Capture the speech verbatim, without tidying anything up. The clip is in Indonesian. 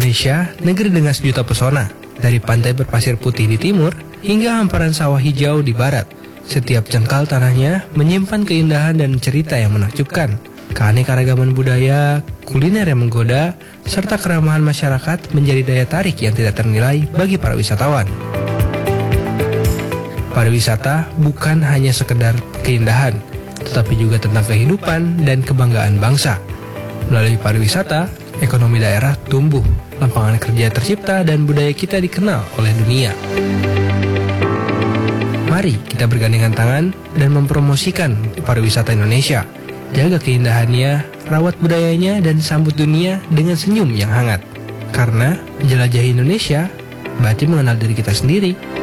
Indonesia, negeri dengan sejuta pesona. Dari pantai berpasir putih di timur, hingga hamparan sawah hijau di barat. Setiap jengkal tanahnya menyimpan keindahan dan cerita yang menakjubkan. Keanekaragaman budaya, kuliner yang menggoda, serta keramahan masyarakat menjadi daya tarik yang tidak ternilai bagi para wisatawan. Pariwisata bukan hanya sekedar keindahan, tetapi juga tentang kehidupan dan kebanggaan bangsa. Melalui pariwisata, ekonomi daerah tumbuh, lapangan kerja tercipta, dan budaya kita dikenal oleh dunia. Mari kita bergandengan tangan dan mempromosikan pariwisata Indonesia. Jaga keindahannya, rawat budayanya, dan sambut dunia dengan senyum yang hangat. Karena menjelajahi Indonesia, berarti mengenal diri kita sendiri.